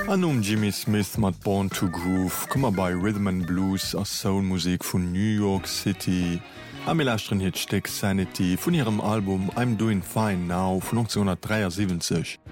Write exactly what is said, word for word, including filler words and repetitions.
An um Jimmy Smith mat Born to Groove kommmer bei Rhythm and Blues as Soulmusik vun New York City. Am Elastren het Steck Sanity vun ihrem Album I'm Doing Fine Now vun neunzehnhundertdreiundsiebzig.